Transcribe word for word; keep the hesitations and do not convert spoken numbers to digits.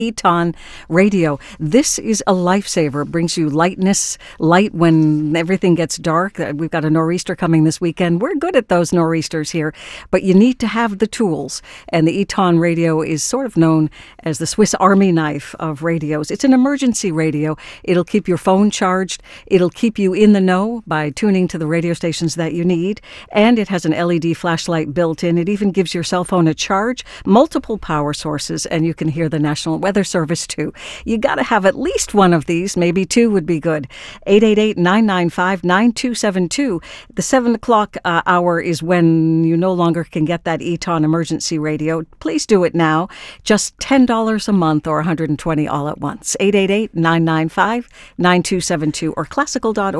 Eton Radio. This is a lifesaver. It brings you lightness, light when everything gets dark. Uh, We've got a nor'easter coming this weekend. We're good at those nor'easters here, but you need to have the tools. And the Eton Radio is sort of known as the Swiss Army knife of radios. It's an emergency radio. It'll keep your phone charged. It'll keep you in the know by tuning to the radio stations that you need. And it has an L E D flashlight built in. It even gives your cell phone a charge, multiple power sources, and you can hear the National Weather Service too. You got to have at least one of these. Maybe two would be good. eight eight eight, nine nine five, nine two seven two. The seven o'clock uh, hour is when you no longer can get that Eton emergency radio. Please do it now. Just ten dollars a month or one hundred twenty dollars all at once. eight eight eight, nine nine five, nine two seven two or classical dot org.